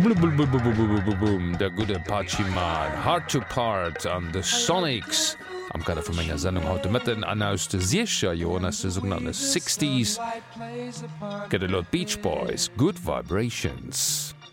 der gute Pachiman, Hard to Part an the Sonics. Am Kader vu ménger Sendung haute Mëtten an aus de Siecher Joen as de sogenannte 60s. Get a lot Beach Boys, Good Vibrations.